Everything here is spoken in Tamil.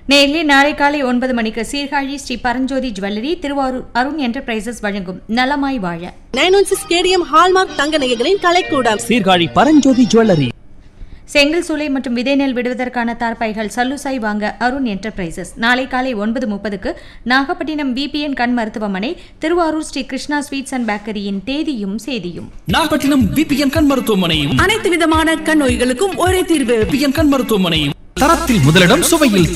நேரிலே நாளை காலை 9 மணிக்கு சீர்காழி ஸ்ரீ பரஞ்சோதி ஜுவல்லரி திருவாரூர் அருண் என்டர்பிரைசஸ் வழங்கும் நலமாய் வாழ 916 ஸ்டேடியம் ஹால்மார்க் தங்க நகைகளின் கலைக்கூடம் சீர்காழி பரஞ்சோதி ஜுவல்லரி. செங்கல் சூளை மற்றும் விதை நெல் விடுவதற்கான தார்பாய்கள் சல்லுசாய் வாங்க அருண் என்டர்பிரைசஸ். நாளை காலை 9:30க்கு நாகப்பட்டினம் விபிஎன் கண் மருத்துவமனை திருவாரூர் ஸ்ரீ கிருஷ்ணா ஸ்வீட்ஸ் அண்ட் பேக்கரியின் தேதியும் சேதியும். நாகப்பட்டினம் விபிஎன் கண் மருத்துவமனையும் அனைத்து விதமான கண் நோய்களுக்கும் ஒரே தீர்வு. விபிஎன் கண் மருத்துவமனையும் தரத்தில் முதலிடம், சுவையில்